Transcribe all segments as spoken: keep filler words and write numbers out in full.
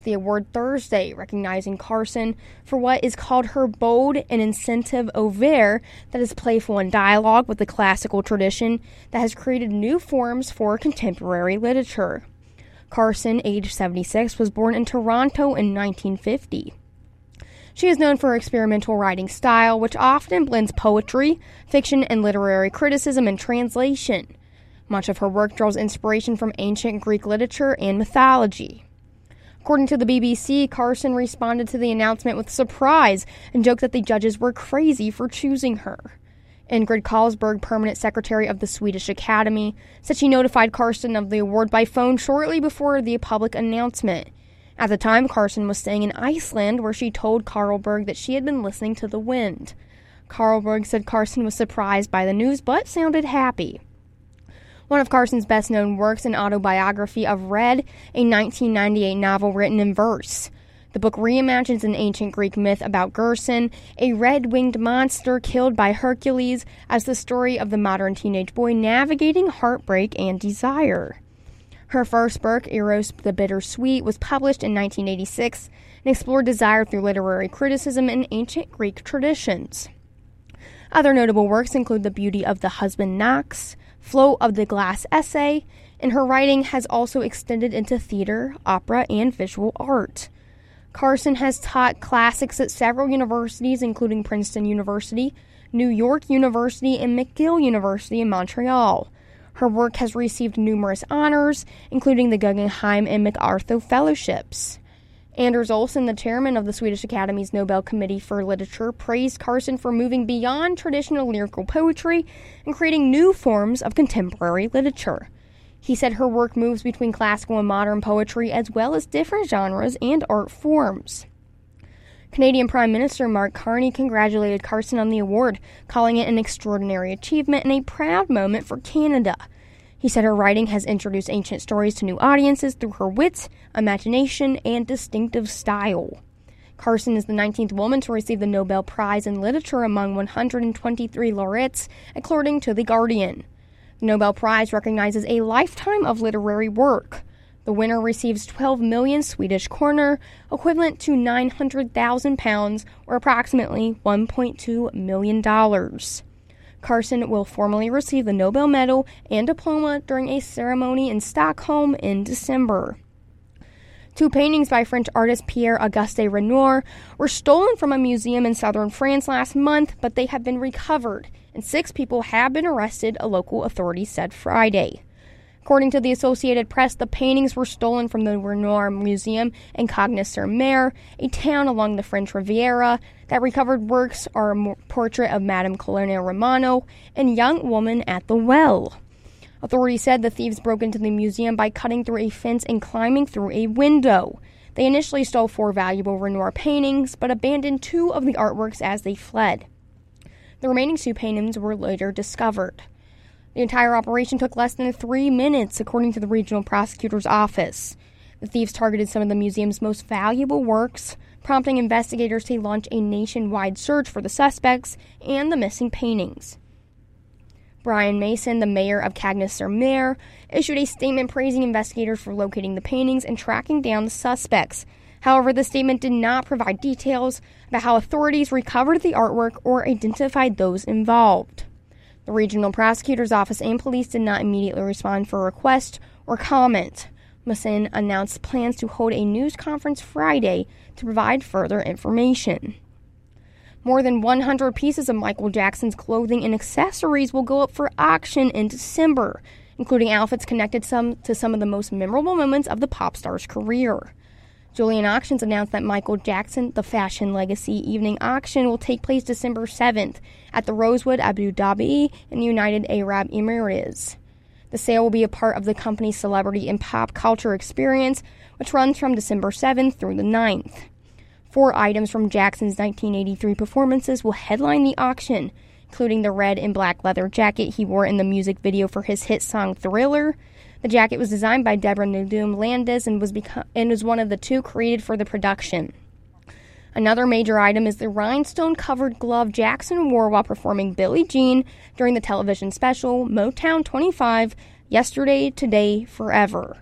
the award Thursday, recognizing Carson for what is called her bold and incentive oeuvre that is playful in dialogue with the classical tradition that has created new forms for contemporary literature. Carson, age seventy-six, was born in Toronto in nineteen fifty. She is known for her experimental writing style, which often blends poetry, fiction, and literary criticism and translation. Much of her work draws inspiration from ancient Greek literature and mythology. According to the B B C, Carson responded to the announcement with surprise and joked that the judges were crazy for choosing her. Ingrid Carlsberg, permanent secretary of the Swedish Academy, said she notified Carson of the award by phone shortly before the public announcement. At the time, Carson was staying in Iceland, where she told Carlsberg that she had been listening to the wind. Carlsberg said Carson was surprised by the news, but sounded happy. One of Carson's best-known works, an autobiography of Red, a nineteen ninety-eight novel written in verse. The book reimagines an ancient Greek myth about Gerson, a red-winged monster killed by Hercules, as the story of the modern teenage boy navigating heartbreak and desire. Her first book, Eros the Bittersweet, was published in nineteen eighty-six and explored desire through literary criticism and ancient Greek traditions. Other notable works include The Beauty of the Husband Knocks, Flow of the Glass Essay, and her writing has also extended into theater, opera, and visual art. Carson has taught classics at several universities, including Princeton University, New York University, and McGill University in Montreal. Her work has received numerous honors, including the Guggenheim and MacArthur Fellowships. Anders Olsson, the chairman of the Swedish Academy's Nobel Committee for Literature, praised Carson for moving beyond traditional lyrical poetry and creating new forms of contemporary literature. He said her work moves between classical and modern poetry, as well as different genres and art forms. Canadian Prime Minister Mark Carney congratulated Carson on the award, calling it an extraordinary achievement and a proud moment for Canada. He said her writing has introduced ancient stories to new audiences through her wit, imagination, and distinctive style. Carson is the nineteenth woman to receive the Nobel Prize in Literature among one hundred twenty-three laureates, according to The Guardian. The Nobel Prize recognizes a lifetime of literary work. The winner receives twelve million Swedish kroner, equivalent to nine hundred thousand pounds, or approximately one point two million dollars. Carson will formally receive the Nobel Medal and diploma during a ceremony in Stockholm in December. Two paintings by French artist Pierre-Auguste Renoir were stolen from a museum in southern France last month, but they have been recovered, and six people have been arrested, a local authority said Friday. According to the Associated Press, the paintings were stolen from the Renoir Museum in Cagnes-sur-Mer, a town along the French Riviera. That recovered works are a portrait of Madame Colonel Romano and Young Woman at the Well. Authorities said the thieves broke into the museum by cutting through a fence and climbing through a window. They initially stole four valuable Renoir paintings, but abandoned two of the artworks as they fled. The remaining two paintings were later discovered. The entire operation took less than three minutes, according to the regional prosecutor's office. The thieves targeted some of the museum's most valuable works, prompting investigators to launch a nationwide search for the suspects and the missing paintings. Brian Mason, the mayor of Cagnes-sur-Mer, issued a statement praising investigators for locating the paintings and tracking down the suspects. However, the statement did not provide details about how authorities recovered the artwork or identified those involved. The regional prosecutor's office and police did not immediately respond for a request or comment. Mason announced plans to hold a news conference Friday to provide further information. More than one hundred pieces of Michael Jackson's clothing and accessories will go up for auction in December, including outfits connected some to some of the most memorable moments of the pop star's career. Julian Auctions announced that Michael Jackson, the Fashion Legacy Evening Auction, will take place December seventh at the Rosewood Abu Dhabi in the United Arab Emirates. The sale will be a part of the company's Celebrity and Pop Culture Experience, which runs from December seventh through the ninth. Four items from Jackson's nineteen eighty-three performances will headline the auction, including the red and black leather jacket he wore in the music video for his hit song Thriller. The jacket was designed by Deborah Nudum Landis and was become, and was one of the two created for the production. Another major item is the rhinestone-covered glove Jackson wore while performing Billie Jean during the television special Motown twenty-five, Yesterday, Today, Forever.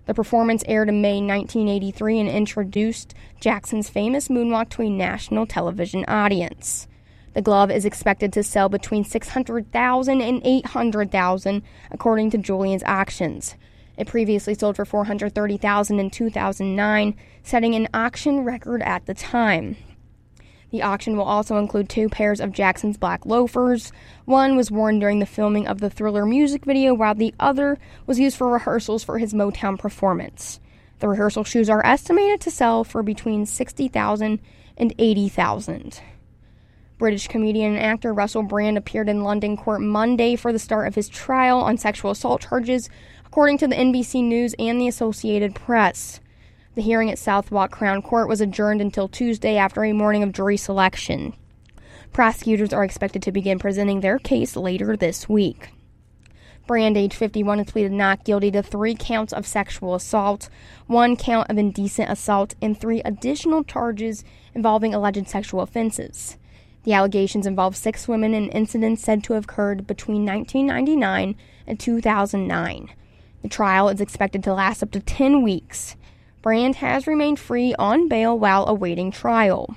The performance aired in May nineteen eighty-three and introduced Jackson's famous moonwalk to a national television audience. The glove is expected to sell between six hundred thousand dollars and eight hundred thousand dollars, according to Julian's auctions. It previously sold for four hundred thirty thousand dollars in two thousand nine, setting an auction record at the time. The auction will also include two pairs of Jackson's black loafers. One was worn during the filming of the Thriller music video, while the other was used for rehearsals for his Motown performance. The rehearsal shoes are estimated to sell for between sixty thousand dollars and eighty thousand dollars. British comedian and actor Russell Brand appeared in London court Monday for the start of his trial on sexual assault charges, according to the N B C News and the Associated Press. The hearing at Southwark Crown Court was adjourned until Tuesday after a morning of jury selection. Prosecutors are expected to begin presenting their case later this week. Brand, age fifty-one, has pleaded not guilty to three counts of sexual assault, one count of indecent assault, and three additional charges involving alleged sexual offenses. The allegations involve six women in incidents said to have occurred between nineteen ninety-nine and two thousand nine. The trial is expected to last up to ten weeks. Brand has remained free on bail while awaiting trial.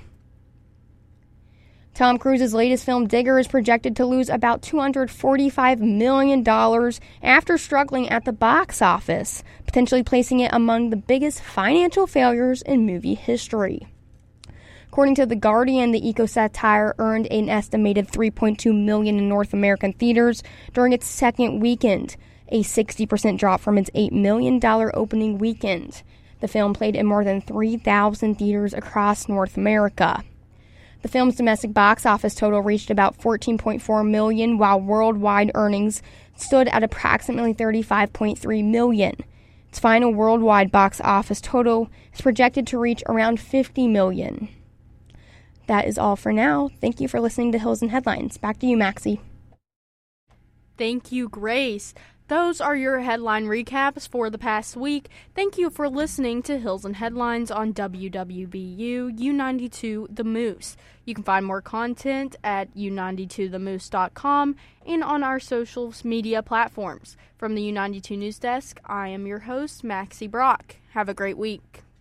Tom Cruise's latest film, Digger, is projected to lose about two hundred forty-five million dollars after struggling at the box office, potentially placing it among the biggest financial failures in movie history. According to The Guardian, the eco-satire earned an estimated three point two million dollars in North American theaters during its second weekend, a sixty percent drop from its eight million dollars opening weekend. The film played in more than three thousand theaters across North America. The film's domestic box office total reached about fourteen point four million dollars, while worldwide earnings stood at approximately thirty-five point three million dollars. Its final worldwide box office total is projected to reach around fifty million dollars. That is all for now. Thank you for listening to Hills and Headlines. Back to you, Maxie. Thank you, Grace. Those are your headline recaps for the past week. Thank you for listening to Hills and Headlines on W W B U U ninety-two The Moose. You can find more content at u ninety-two the moose dot com and on our social media platforms. From the U ninety-two News Desk, I am your host, Maxie Brock. Have a great week.